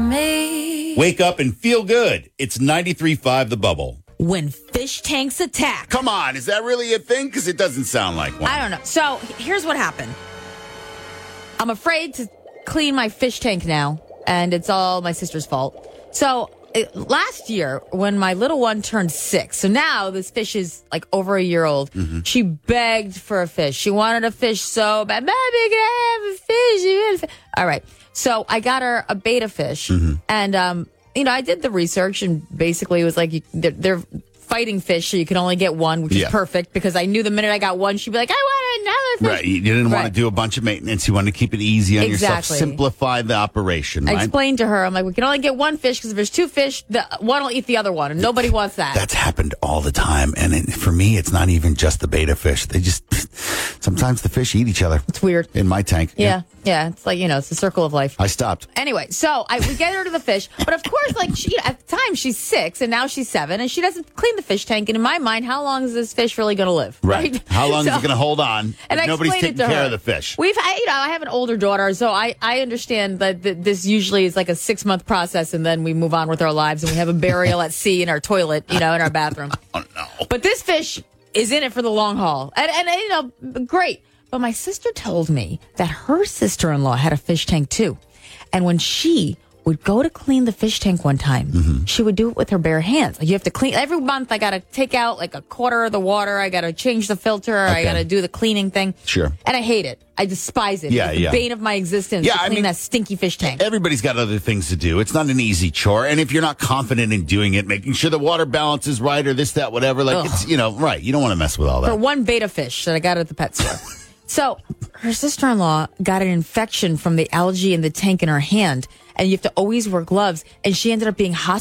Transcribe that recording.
me. Wake up and feel good. It's 93.5 The Bubble. When fish tanks attack. Come on, is that really a thing? Because it doesn't sound like one. I don't know. So here's what happened. I'm afraid to clean my fish tank now, and it's all my sister's fault. So last year, when my little one turned 6, so now this fish is like over a year old, she begged for a fish. She wanted a fish so bad. Mommy, can I have a fish? You want a fish? All right. So I got her a betta fish, and I did the research, and basically it was like they're fighting fish, so you can only get one, which is perfect, because I knew the minute I got one, she'd be like, I want another fish. Right. You didn't want to do a bunch of maintenance. You wanted to keep it easy on yourself. Exactly. Simplify the operation, right? I explained to her, I'm like, we can only get one fish, because if there's 2 fish, the one will eat the other one, and nobody wants that. That's happened all the time. And for me, it's not even just the betta fish. They just, sometimes the fish eat each other. It's weird. In my tank. Yeah. It's like, it's the circle of life. I stopped. Anyway, so we get her to the fish, but of course, like, at the time she's 6 and now she's 7, and she doesn't clean the fish tank. And in my mind, how long is this fish really going to live? Right. How long is it going to hold on? And nobody's taking care of the fish. I have an older daughter, so I understand that this usually is like a 6-month process, and then we move on with our lives, and we have a burial at sea in our toilet, in our bathroom. Oh no! But this fish is in it for the long haul, and great. But my sister told me that her sister-in-law had a fish tank too. And when she would go to clean the fish tank one time, she would do it with her bare hands. Like, you have to clean every month. I got to take out like a quarter of the water. I got to change the filter. I got to do the cleaning thing. Sure. And I hate it. I despise it. Yeah, it's the bane of my existence to clean that stinky fish tank. Everybody's got other things to do. It's not an easy chore. And if you're not confident in doing it, making sure the water balance is right or this, that, whatever, it's, right. You don't want to mess with all that. For one betta fish that I got at the pet store. So her sister-in-law got an infection from the algae in the tank in her hand, and you have to always wear gloves, and she ended up being hospitalized